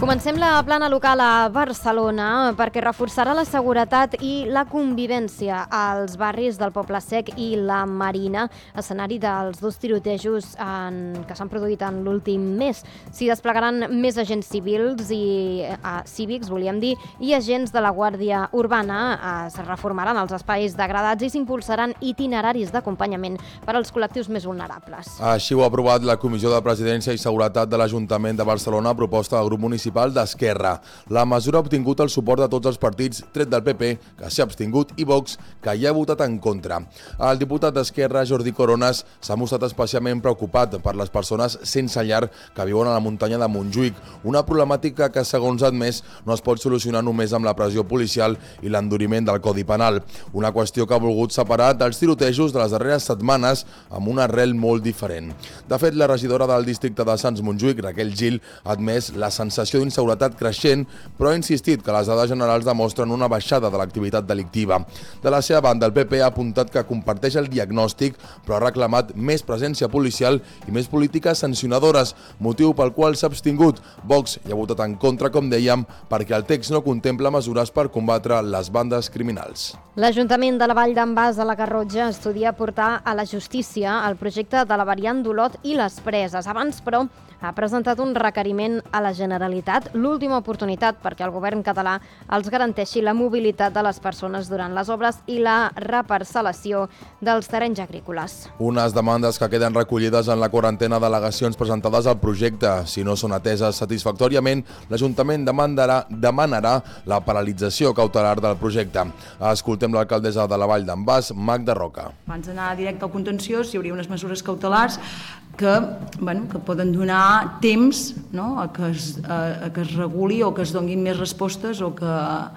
Comencem la plana local a Barcelona perquè reforçarà la seguretat i la convivència als barris del Poble Sec i la Marina, escenari dels dos tirotejos que s'han produït en l'últim mes. S'hi desplegaran més agents civils i cívics, volíem dir, i agents de la Guàrdia Urbana. Es reformaran els espais degradats i s'impulsaran itineraris d'acompanyament per als col·lectius més vulnerables. Així ho ha aprovat la Comissió de Presidència i Seguretat de l'Ajuntament de Barcelona a proposta del grup municipal d'Esquerra. La mesura ha obtingut el suport de tots els partits, tret del PP, que s'hi ha abstingut, i Vox, que hi ha votat en contra. El diputat d'Esquerra, Jordi Coronas, s'ha mostrat especialment preocupat per les persones sense llar que viuen a la muntanya de Montjuïc, una problemàtica que, segons ha admès, no es pot solucionar només amb la pressió policial i l'enduriment del Codi Penal. Una qüestió que ha volgut separar dels tirotejos de les darreres setmanes amb una arrel molt diferent. De fet, la regidora del districte de Sants Montjuïc, Raquel Gil, ha admès la sensació d'inseguretat creixent, però ha insistit que les dades generals demostren una baixada de l'activitat delictiva. De la seva banda, el PP ha apuntat que comparteix el diagnòstic, però ha reclamat més presència policial i més polítiques sancionadores, motiu pel qual s'ha abstingut. Vox hi ha votat en contra, com dèiem, perquè el text no contempla mesures per combatre les bandes criminals. L'Ajuntament de la Vall d'en Bas, a la Garrotxa, estudia portar a la justícia el projecte de la variant d'Olot i les Preses. Abans, però, ha presentat un requeriment a la Generalitat, l'última oportunitat perquè el govern català els garanteixi la mobilitat de les persones durant les obres i la reparcel·lació dels terrenys agrícoles. Unes demandes que queden recollides en la quarantena d'al·legacions presentades al projecte. Si no són ateses satisfactòriament, l'Ajuntament demanarà la paralització cautelar del projecte. Escoltem l'alcaldessa de la Vall d'en Bas, Magda Roca. Abans d'anar directe al contenciós, hi hauria unes mesures cautelars que poden donar temps, no?, a que es reguli o que es donin més respostes o que